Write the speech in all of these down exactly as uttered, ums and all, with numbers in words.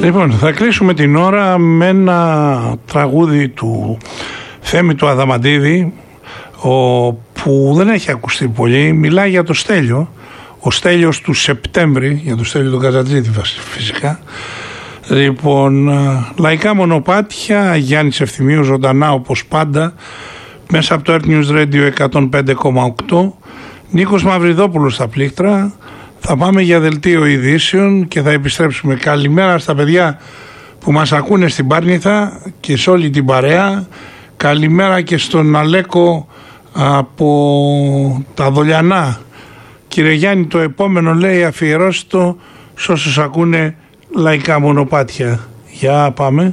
Λοιπόν, θα κλείσουμε την ώρα με ένα τραγούδι του Θέμη του Αδαμαντίδη, ο, που δεν έχει ακουστεί πολύ. Μιλάει για το Στέλιο, ο Στέλιος του Σεπτέμβρη, για το Στέλιο του Καζατζίδη φυσικά. Λοιπόν, λαϊκά μονοπάτια, Γιάννης Ευθυμίου ζωντανά όπως πάντα, μέσα από το Earth News Radio εκατόν πέντε κόμμα οκτώ. Νίκος Μαυριδόπουλος στα πλήκτρα. Θα πάμε για δελτίο ειδήσεων και θα επιστρέψουμε. Καλημέρα στα παιδιά που μας ακούνε στην Πάρνηθα και σε όλη την παρέα. Καλημέρα και στον Αλέκο από τα Δολιανά. Κύριε Γιάννη, το επόμενο λέει αφιερώστε το σε όσους ακούνε λαϊκά μονοπάτια. Για πάμε.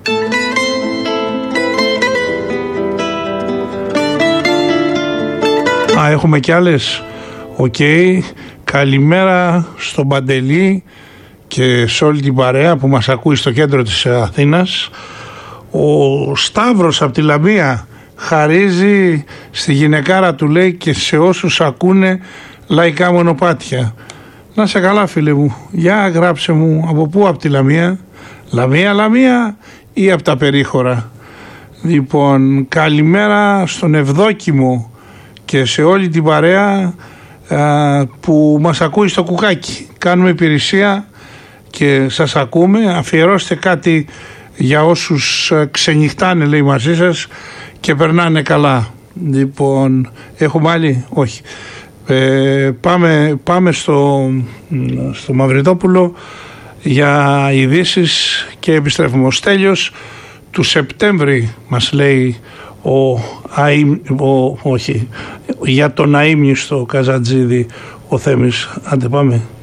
Α, έχουμε κι άλλες. Οκ. Okay. Καλημέρα στον Παντελή και σε όλη την παρέα που μας ακούει στο κέντρο της Αθήνας. Ο Σταύρος από τη Λαμία χαρίζει στη γυναικάρα του, λέει, και σε όσους ακούνε λαϊκά μονοπάτια. Να σε καλά, φίλε μου. Για γράψε μου από πού, από τη Λαμία. Λαμία, Λαμία ή από τα περίχωρα. Λοιπόν, καλημέρα στον Ευδόκιμο και σε όλη την παρέα που μας ακούει στο κουκάκι. Κάνουμε υπηρεσία και σας ακούμε. Αφιερώστε κάτι για όσους ξενυχτάνε, λέει, μαζί σας και περνάνε καλά. Λοιπόν, έχουμε άλλη? Όχι. Ε, πάμε, πάμε στο, στο Μαυριδόπουλο για ειδήσεις και επιστρέφουμε. Ο Στέλιος του Σεπτέμβρη μας λέει ο, αήμ, ο, όχι, για τον αείμνηστο Καζατζίδη ο Θέμης. Άντε πάμε.